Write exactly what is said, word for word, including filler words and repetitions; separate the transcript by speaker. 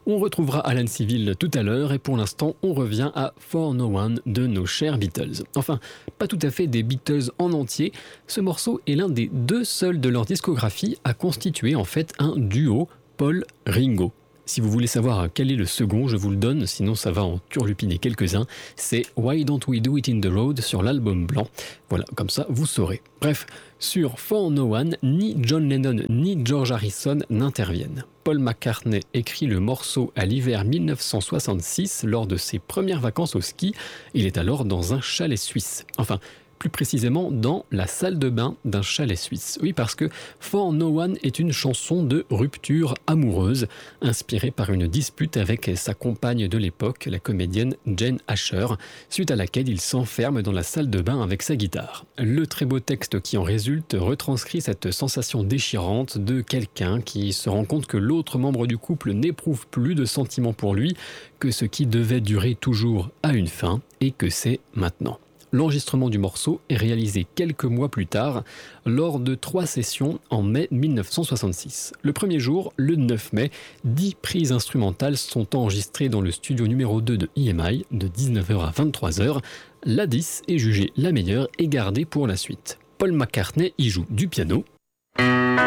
Speaker 1: On retrouvera Alan Civil tout à l'heure et pour l'instant, on revient à For No One de nos chers Beatles. Enfin, pas tout à fait des Beatles en entier, ce morceau est l'un des deux seuls de leur discographie à constituer en fait un duo Paul-Ringo. Si vous voulez savoir quel est le second, je vous le donne, sinon ça va en turlupiner quelques-uns. C'est Why Don't We Do It in the Road sur l'album blanc. Voilà, comme ça vous saurez. Bref, sur For No One, ni John Lennon ni George Harrison n'interviennent. Paul McCartney écrit le morceau à l'hiver dix-neuf cent soixante-six lors de ses premières vacances au ski. Il est alors dans un chalet suisse. Enfin, plus précisément dans la salle de bain d'un chalet suisse. Oui, parce que For No One est une chanson de rupture amoureuse, inspirée par une dispute avec sa compagne de l'époque, la comédienne Jane Asher, suite à laquelle il s'enferme dans la salle de bain avec sa guitare. Le très beau texte qui en résulte retranscrit cette sensation déchirante de quelqu'un qui se rend compte que l'autre membre du couple n'éprouve plus de sentiments pour lui, que ce qui devait durer toujours a une fin et que c'est maintenant. L'enregistrement du morceau est réalisé quelques mois plus tard, lors de trois sessions en mai dix-neuf cent soixante-six. Le premier jour, le neuf mai, dix prises instrumentales sont enregistrées dans le studio numéro deux de E M I de dix-neuf heures à vingt-trois heures. La dix est jugée la meilleure et gardée pour la suite. Paul McCartney y joue du piano.